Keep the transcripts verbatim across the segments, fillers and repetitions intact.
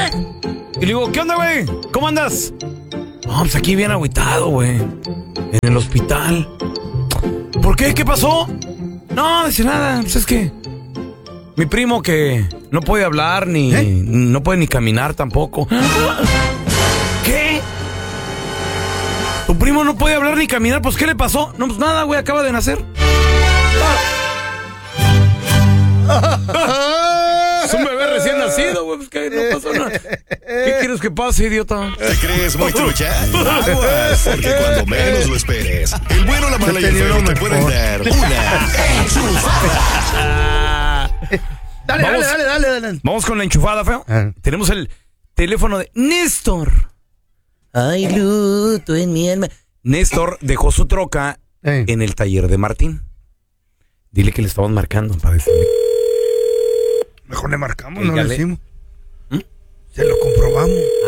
Y le digo, ¿qué onda, güey? ¿Cómo andas? No, pues aquí bien agüitado, güey. En el hospital. ¿Por qué? ¿Qué pasó? No, dice nada. Pues es que mi primo que no puede hablar ni... ¿Eh? No puede ni caminar tampoco. ¿Qué? ¿Tu primo no puede hablar ni caminar? Pues ¿qué le pasó? No, pues nada, güey, acaba de nacer. Es un bebé recién nacido, güey. Pues que no pasó nada. ¿Qué quieres que pase, idiota? ¿Te crees muy trucha? Aguas, porque cuando menos lo esperes, el bueno, la mala y el feo te pueden dar una enchufada. Dale, Vamos, dale, dale, dale, dale. Vamos con la enchufada, feo. Ah. Tenemos el teléfono de Néstor. Ay, luto en mi alma. Néstor dejó su troca eh. en el taller de Martín. Dile que le estamos marcando para decirle. Mejor le marcamos, no le decimos. ¿Mm? Se lo comprobamos. Ah.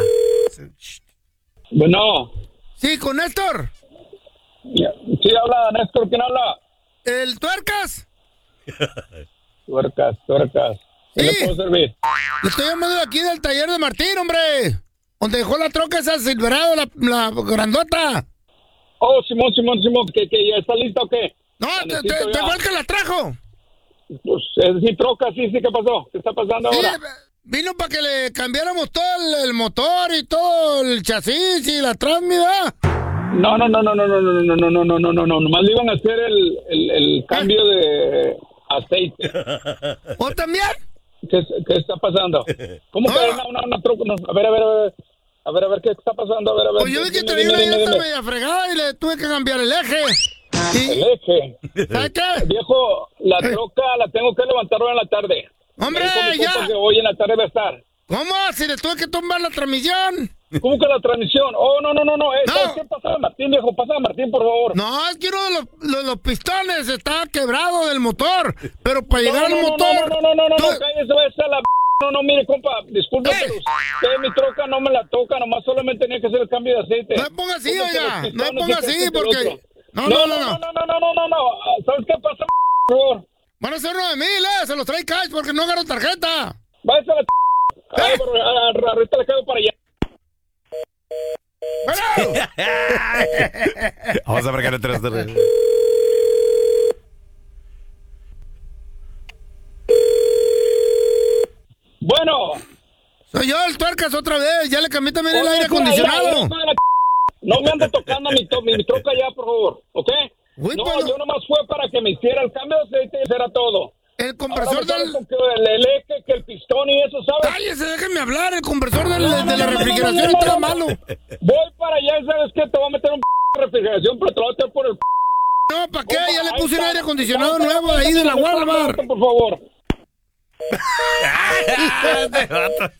Bueno. Sí, con Néstor. Sí, habla Néstor. ¿Quién habla? ¿El Tuercas? Tuercas, Tuercas. ¿Qué sí. le puedo servir? Le estoy llamando de aquí del taller de Martín, hombre. Donde dejó la troca esa Silverado, la, la grandota. Oh, Simón, Simón, Simón. ¿Que, que ya está lista o qué? No, te, te, te fue el que la trajo. Pues es mi troca, sí, sí, ¿qué pasó? ¿Qué está pasando sí, ahora? Vino para que le cambiáramos todo el, el motor y todo el chasis y la transmida. No, no, no, no, no, no, no, no, no, no, no, no, no, no, nomás le iban a hacer el, el, el cambio ¿Eh? de aceite. ¿O también? ¿Qué, qué está pasando? ¿Cómo que una, una, una troca? No, a ver, a ver, a ver. A ver, a ver, ¿qué está pasando? A ver, a ver. Pues yo vi que tenía una llanta media fregada y le tuve que cambiar el eje. ¿Y? ¿El eje? ¿Sabes qué? Viejo, la troca la tengo que levantar hoy en la tarde. ¡Hombre, ya! Que hoy en la tarde va a estar. ¿Cómo? Si le tuve que tumbar la transmisión. ¿Cómo que la transmisión? Oh, no, no, no, no. Eh, no. ¿Qué pasa, Martín, viejo? Pasa, Martín, por favor. No, es que uno de los, los, los pistones está quebrado del motor. Pero para no, llegar no, al no, motor... No, no, no, no, no, tú... no, cállese, váyase a la... No, no, mire, compa, disculpe, ¿Eh? pero usted mi troca no me la toca, nomás solamente tenía que hacer el cambio de aceite. No me ponga así, oiga, no me ponga así, porque... No, no, no, no, no, no, no, no, no, no, ¿sabes qué pasa, por favor? Van a ser nueve mil, eh, se los trae cash porque no agarro tarjeta. Váyase a la... ¿Eh? Ahorita le cago para allá. ¡Bueno! Vamos a marcar el tres de... Bueno. Soy yo, el Tuercas, otra vez. Ya le cambié también el aire acondicionado. No me ande tocando mi, to- mi troca ya, por favor, ¿ok? Uy, no, pero... yo nomás fue para que me hiciera el cambio de aceite y eso era todo. El compresor del... El, el eje, que el pistón y eso, ¿sabes? Cállese, déjenme hablar. El compresor del, no, no, de la no, refrigeración no, no, no, está no, no. malo. Voy para allá, ¿sabes qué? Te voy a meter un p refrigeración, pero te lo voy a meter por el p. No, ¿para qué? Ya le puse un aire acondicionado nuevo ahí de la Walmart. Por favor.